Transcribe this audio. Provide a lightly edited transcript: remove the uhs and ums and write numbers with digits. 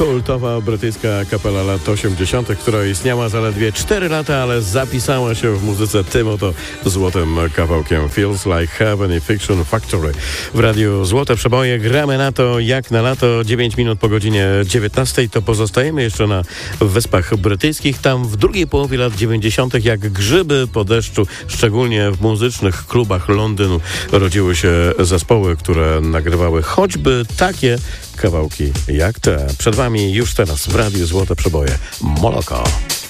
Kultowa brytyjska kapela lat 80., która istniała zaledwie 4 lata, ale zapisała się w muzyce tym oto złotym kawałkiem Feels Like Heaven i Fiction Factory. W Radiu Złote Przeboje gramy na to jak na lato. 9 minut po godzinie 19. To pozostajemy jeszcze na Wyspach Brytyjskich. Tam w drugiej połowie lat 90. jak grzyby po deszczu, szczególnie w muzycznych klubach Londynu, rodziły się zespoły, które nagrywały choćby takie kawałki jak te. Przed wami już teraz w Radiu Złote Przeboje Moloko.